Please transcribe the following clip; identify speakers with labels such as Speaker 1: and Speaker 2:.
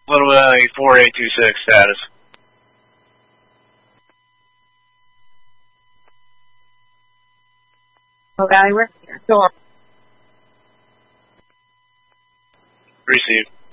Speaker 1: Little Valley 4826 status.
Speaker 2: Little Valley, we're here. Door.
Speaker 1: Received.